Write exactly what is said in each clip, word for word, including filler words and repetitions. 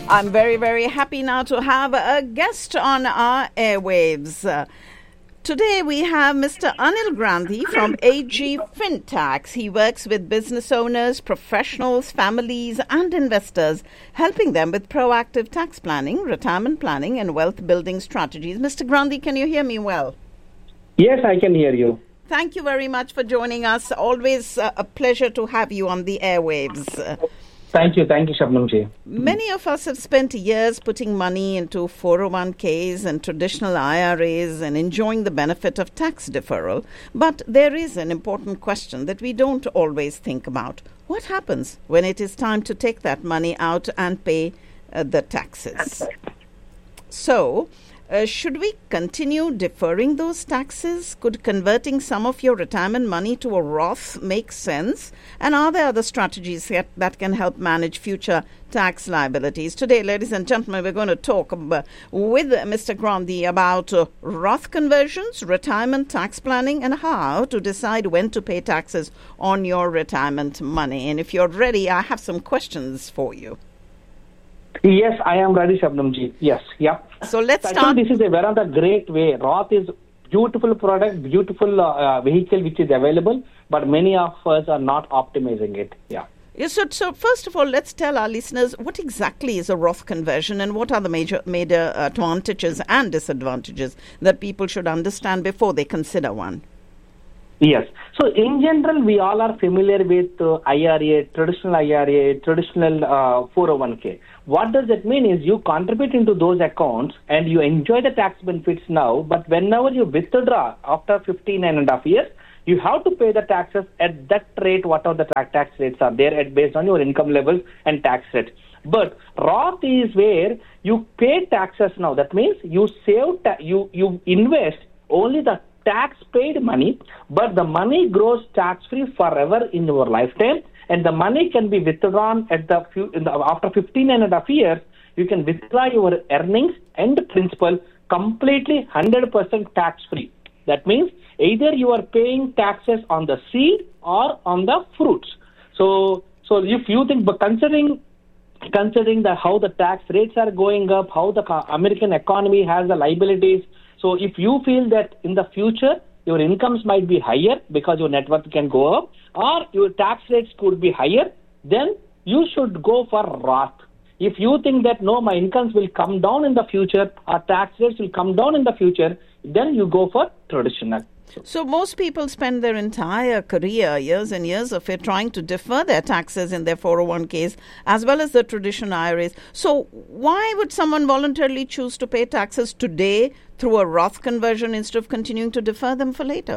I'm very, very happy now to have a guest on our airwaves. Uh, today we have Mister Anil Gandhi from A G FinTax. He works with business owners, professionals, families and investors, helping them with proactive tax planning, retirement planning and wealth building strategies. Mister Gandhi, can you hear me well? Yes, I can hear you. Thank you very much for joining us. Always uh, a pleasure to have you on the airwaves. Uh, Thank you. Thank you, Shabnamji. Many of us have spent years putting money into four oh one k's and traditional I R As and enjoying the benefit of tax deferral. But there is an important question that we don't always think about. What happens when it is time to take that money out and pay uh, the taxes? So, Uh, should we continue deferring those taxes? Could converting some of your retirement money to a Roth make sense? And are there other strategies that, that can help manage future tax liabilities? Today, ladies and gentlemen, we're going to talk uh, with Mister Gandhi about uh, Roth conversions, retirement tax planning, and how to decide when to pay taxes on your retirement money. And if you're ready, I have some questions for you. Yes, I am ready, Shabnamji. Yes, yeah. So let's I start. think this is a very other great way. Roth is beautiful product, beautiful uh, uh, vehicle which is available, but many of us are not optimizing it. Yeah. Yes, so, so first of all, let's tell our listeners what exactly is a Roth conversion and what are the major, major advantages and disadvantages that people should understand before they consider one. Yes. So in general, we all are familiar with uh, I R A, traditional I R A, traditional uh, four oh one k. What does that mean is you contribute into those accounts and you enjoy the tax benefits now, but whenever you withdraw after fifteen and a half years, you have to pay the taxes at that rate, whatever the tax rates are there at based on your income levels and tax rate. But Roth is where you pay taxes now. That means you save, ta- you, you invest only the tax paid money, but the money grows tax free forever in your lifetime, and the money can be withdrawn at the, few, in the after fifteen and a half years. You can withdraw your earnings and principal completely one hundred percent tax free. That means either you are paying taxes on the seed or on the fruits. So, so if you think, but considering considering the how the tax rates are going up, how the American economy has the liabilities. So if you feel that in the future your incomes might be higher because your net worth can go up or your tax rates could be higher, then you should go for Roth. If you think that no, my incomes will come down in the future or tax rates will come down in the future, then you go for traditional. So most people spend their entire career, years and years of it, trying to defer their taxes in their four oh one k's as well as the traditional I R As. So why would someone voluntarily choose to pay taxes today through a Roth conversion instead of continuing to defer them for later?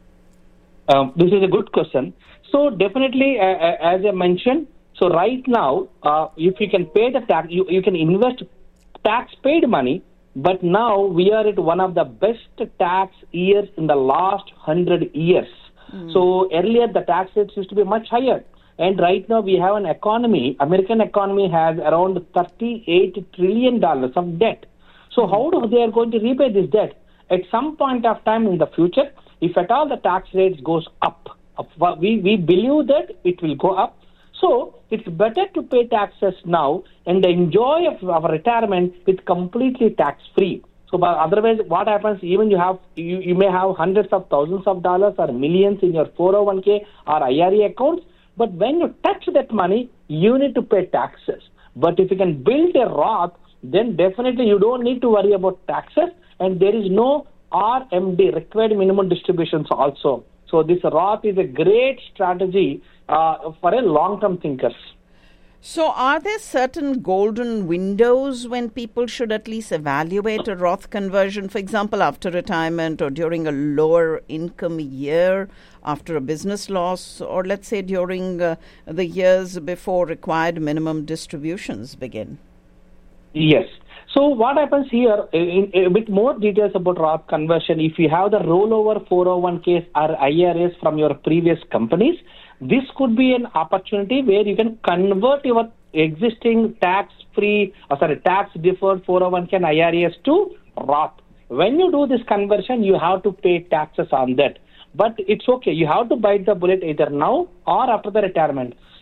Um, this is a good question. So definitely, uh, as I mentioned, so right now, uh, if you can pay the tax, you, you can invest tax paid money. But now we are at one of the best tax years in the last hundred years. Mm. So earlier the tax rates used to be much higher. And right now we have an economy, American economy has around thirty-eight trillion dollars of debt. So mm. how do they are going to repay this debt? At some point of time in the future, if at all the tax rates goes up, we, we believe that it will go up. So it's better to pay taxes now and enjoy of our retirement with completely tax-free. So but otherwise, what happens, even you have you, you may have hundreds of thousands of dollars or millions in your four oh one k or I R A accounts, but when you touch that money, you need to pay taxes. But if you can build a Roth, then definitely you don't need to worry about taxes, and there is no R M D, required minimum distributions also. So this Roth is a great strategy uh, for a long-term thinkers. So are there certain golden windows when people should at least evaluate a Roth conversion, for example, after retirement or during a lower income year, after a business loss, or let's say during uh, the years before required minimum distributions begin? Yes. So what happens here, in, in a bit more details about Roth conversion, if you have the rollover four oh one k's or I R As from your previous companies, this could be an opportunity where you can convert your existing tax-free, or sorry, tax-deferred four oh one k and I R As to Roth. When you do this conversion, you have to pay taxes on that. But it's okay. You have to bite the bullet either now or after the retirement.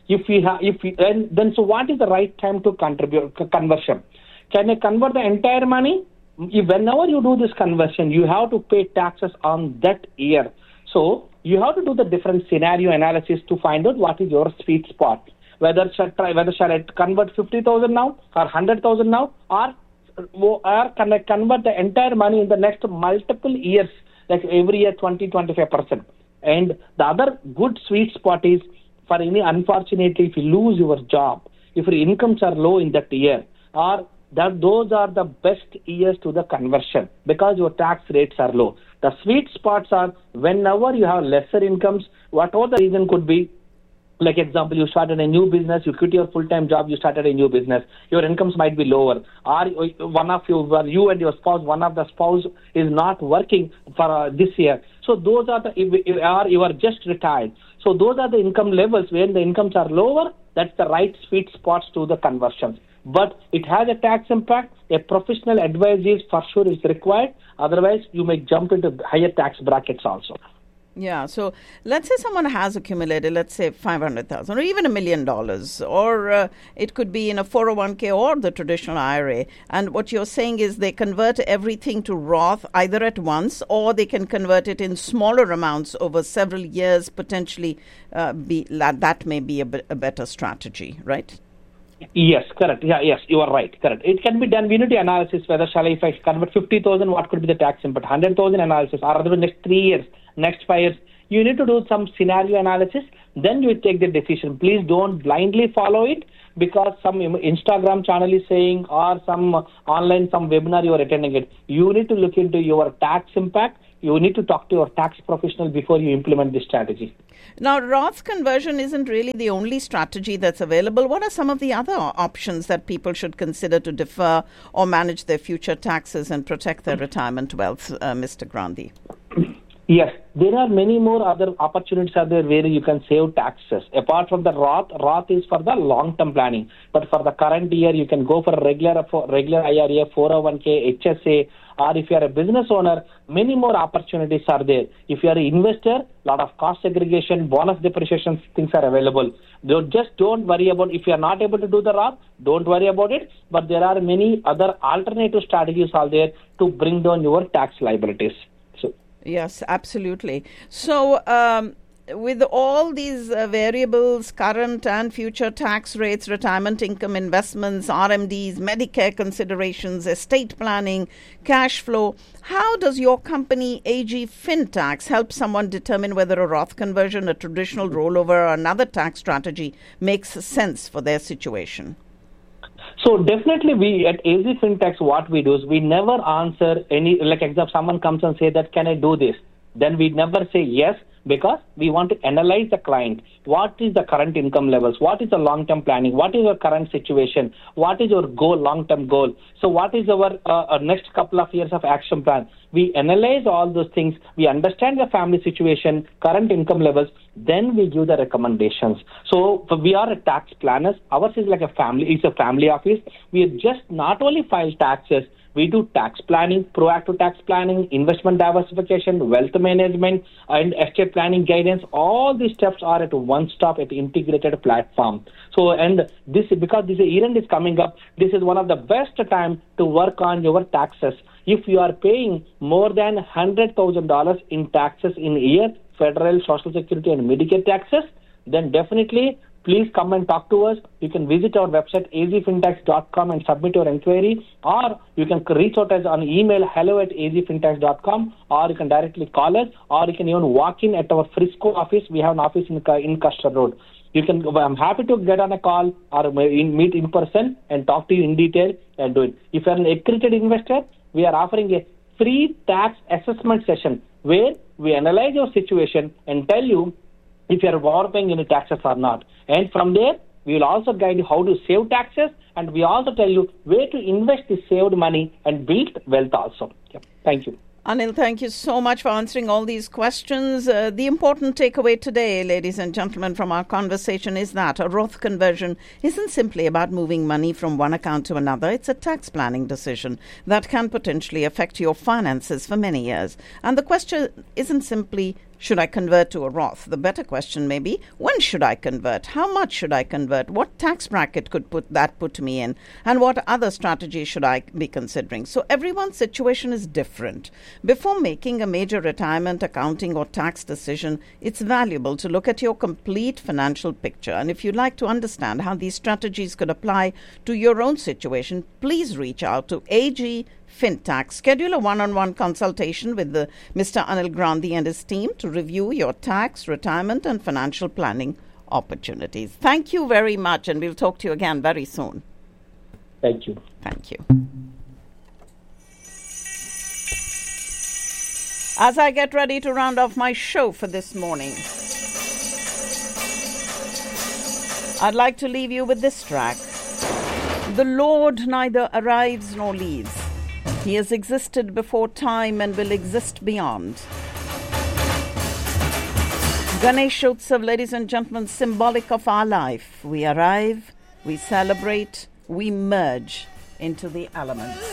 If we have, if we, and then so what is the right time to contribute conversion? Can I convert the entire money? If, whenever you do this conversion, you have to pay taxes on that year. So you have to do the different scenario analysis to find out what is your sweet spot. Whether shall try, whether shall I convert fifty thousand now or one hundred thousand now, or or can I convert the entire money in the next multiple years, like every year twenty to twenty-five percent. And the other good sweet spot is, for any, unfortunately, if you lose your job, if your incomes are low in that year, or that those are the best years to the conversion because your tax rates are low. The sweet spots are whenever you have lesser incomes, whatever the reason could be. Like example, you started a new business, you quit your full-time job, you started a new business. Your incomes might be lower. Or one of you, you and your spouse, one of the spouse is not working for uh, this year. So those are the, if, if, or you are just retired. So those are the income levels where the incomes are lower. That's the right sweet spots to the conversions. But it has a tax impact. A professional advice is for sure is required. Otherwise, you may jump into higher tax brackets also. Yeah, so let's say someone has accumulated, let's say five hundred thousand dollars or even a million dollars, or uh, it could be in a four oh one k or the traditional I R A. And what you're saying is they convert everything to Roth either at once, or they can convert it in smaller amounts over several years, potentially. Uh, be that may be a, b- a better strategy, right? Yes, correct. Yeah, yes, you are right. Correct. It can be done. We need to analysis whether shall I, if I convert fifty thousand, what could be the tax impact? one hundred thousand analysis, or other next three years, next five years. You need to do some scenario analysis. Then you take the decision. Please don't blindly follow it because some Instagram channel is saying, or some online, some webinar you are attending it. You need to look into your tax impact. You need to talk to your tax professional before you implement this strategy. Now, Roth conversion isn't really the only strategy that's available. What are some of the other options that people should consider to defer or manage their future taxes and protect their retirement wealth, uh, Mister Grandi? Yes, there are many more other opportunities are there where you can save taxes. Apart from the Roth, Roth is for the long-term planning. But for the current year, you can go for a regular, for regular I R A, four oh one k, H S A, or if you are a business owner, many more opportunities are there. If you are an investor, a lot of cost segregation, bonus depreciation things are available. Don't, just don't worry about, if you are not able to do the Roth, don't worry about it. But there are many other alternative strategies out there to bring down your tax liabilities. So. Yes, absolutely. So, um, with all these uh, variables, current and future tax rates, retirement income, investments, R M Ds, Medicare considerations, estate planning, cash flow, how does your company A G FinTax help someone determine whether a Roth conversion, a traditional rollover, or another tax strategy makes sense for their situation? So definitely we at A G FinTax, what we do is we never answer any, like example, someone comes and say that, can I do this? Then we never say yes, because we want to analyze the client. What is the current income levels? What is the long-term planning? What is your current situation? What is your goal, long-term goal? So what is our, uh, our next couple of years of action plan? We analyze all those things. We understand the family situation, current income levels. Then we give the recommendations. So we are a tax planners. Ours is like a family. It's a family office. We just not only file taxes. We do tax planning, proactive tax planning, investment diversification, wealth management, and estate planning guidance. All these steps are at one stop at the integrated platform. So, and this, because this year-end is coming up, this is one of the best time to work on your taxes. If you are paying more than one hundred thousand dollars in taxes in a year, federal, social security, and Medicare taxes, then definitely please come and talk to us. You can visit our website, a z fintax dot com, and submit your inquiry, or you can reach out us on email, hello at a z fintax dot com, or you can directly call us, or you can even walk in at our Frisco office. We have an office in, in Custer Road. You can. I'm happy to get on a call or in, meet in person and talk to you in detail and do it. If you're an accredited investor, we are offering a free tax assessment session where we analyze your situation and tell you if you are overpaying any taxes or not. And from there, we will also guide you how to save taxes, and we also tell you where to invest the saved money and build wealth also. Yeah. Thank you. Anil, thank you so much for answering all these questions. Uh, the important takeaway today, ladies and gentlemen, from our conversation is that a Roth conversion isn't simply about moving money from one account to another. It's a tax planning decision that can potentially affect your finances for many years. And the question isn't simply, Should I convert to a Roth? The better question may be, when should I convert? How much should I convert? What tax bracket could put that put me in? And what other strategies should I be considering? So everyone's situation is different. Before making a major retirement accounting or tax decision, it's valuable to look at your complete financial picture. And if you'd like to understand how these strategies could apply to your own situation, please reach out to A G FinTax. Schedule a one-on-one consultation with the Mister Anil Grandhi and his team to review your tax, retirement, and financial planning opportunities. Thank you very much, and we'll talk to you again very soon. Thank you. Thank you. As I get ready to round off my show for this morning, I'd like to leave you with this track. The Lord neither arrives nor leaves. He has existed before time and will exist beyond. Ganeshotsav, ladies and gentlemen, symbolic of our life. We arrive, we celebrate, we merge into the elements.